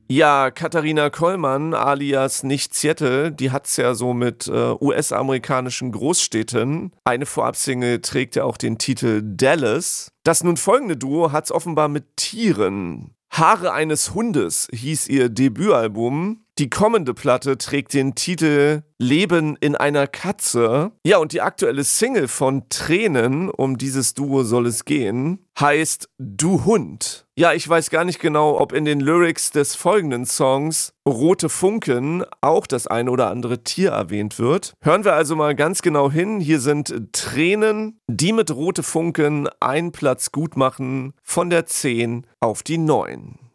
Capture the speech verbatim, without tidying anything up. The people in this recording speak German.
Ja, Katharina Kollmann alias Nicht Seattle, die hat's ja so mit äh, U S-amerikanischen Großstädten. Eine Vorabsingle trägt ja auch den Titel Dallas. Das nun folgende Duo hat's offenbar mit Tieren. Haare eines Hundes hieß ihr Debütalbum. Die kommende Platte trägt den Titel Leben in einer Katze. Ja, und die aktuelle Single von Tränen, um dieses Duo soll es gehen, heißt Du Hund. Ja, ich weiß gar nicht genau, ob in den Lyrics des folgenden Songs Rote Funken auch das ein oder andere Tier erwähnt wird. Hören wir also mal ganz genau hin. Hier sind Tränen, die mit Rote Funken einen Platz gut machen von der zehn auf die neun.